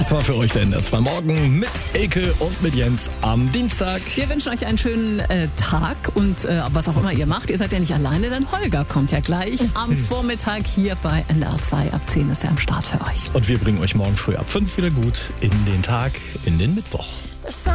Das war für euch der NDR 2 Morgen mit Elke und mit Jens am Dienstag. Wir wünschen euch einen schönen Tag und was auch immer ihr macht. Ihr seid ja nicht alleine, denn Holger kommt ja gleich am Vormittag hier bei NDR 2. Ab 10 ist er am Start für euch. Und wir bringen euch morgen früh ab 5 wieder gut in den Tag, in den Mittwoch.